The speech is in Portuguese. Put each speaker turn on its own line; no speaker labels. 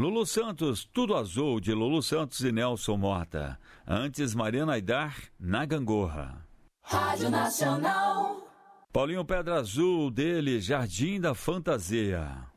Lulu Santos, Tudo Azul, de Lulu Santos e Nelson Mota. Antes, Mariana Aidar, Na Gangorra.
Rádio Nacional.
Paulinho Pedra Azul, dele, Jardim da Fantasia.